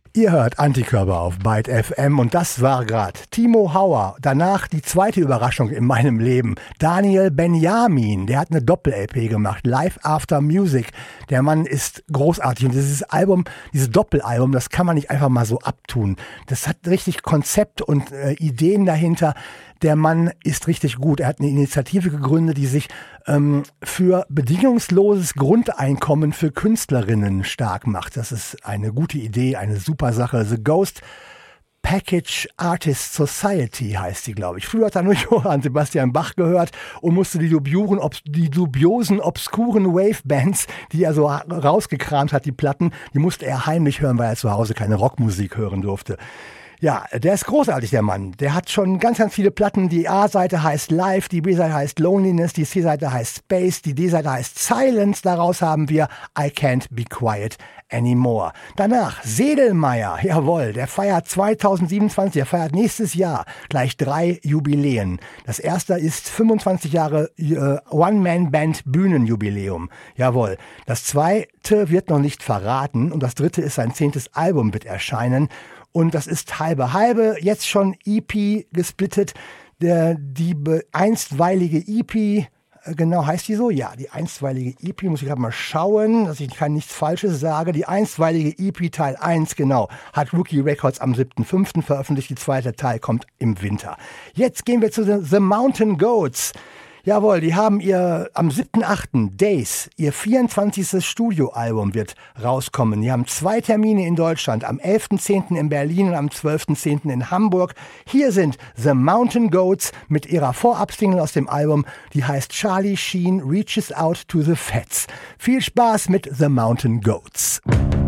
Ihr hört Antikörper auf Byte FM und das war gerade Timo Hauer. Danach die zweite Überraschung in meinem Leben. Daniel Benjamin, der hat eine Doppel-LP gemacht, Live After Music. Der Mann ist großartig und dieses Album, dieses Doppelalbum, das kann man nicht einfach mal so abtun. Das hat richtig Konzept und Ideen dahinter. Der Mann ist richtig gut. Er hat eine Initiative gegründet, die sich für bedingungsloses Grundeinkommen für Künstlerinnen stark macht. Das ist eine gute Idee, eine super Sache. The Ghost Package Artist Society heißt die, glaube ich. Früher hat er nur Johann Sebastian Bach gehört und musste die dubiosen, obskuren Wave-Bands, die er so rausgekramt hat, die Platten, die musste er heimlich hören, weil er zu Hause keine Rockmusik hören durfte. Ja, der ist großartig, der Mann. Der hat schon ganz, ganz viele Platten. Die A-Seite heißt Live, die B-Seite heißt Loneliness, die C-Seite heißt Space, die D-Seite heißt Silence. Daraus haben wir I Can't Be Quiet Anymore. Danach Sedelmeier, jawohl, der feiert 2027, der feiert nächstes Jahr gleich 3 Jubiläen. Das erste ist 25 Jahre One-Man-Band Bühnenjubiläum, jawohl. Das zweite wird noch nicht verraten und das dritte ist sein 10. Album wird erscheinen. Und das ist halbe, jetzt schon EP gesplittet. Die einstweilige EP, genau heißt die so? Ja, die einstweilige EP, muss ich gerade mal schauen, dass ich nichts Falsches sage. Die einstweilige EP Teil 1, genau, hat Rookie Records am 7.5. veröffentlicht. Die zweite Teil kommt im Winter. Jetzt gehen wir zu The Mountain Goats. Jawohl, die haben am 7.8. Days, ihr 24. Studioalbum wird rauskommen. Die haben 2 Termine in Deutschland, am 11.10. in Berlin und am 12.10. in Hamburg. Hier sind The Mountain Goats mit ihrer Vorab-Single aus dem Album, die heißt Charlie Sheen Reaches Out to the Fats. Viel Spaß mit The Mountain Goats.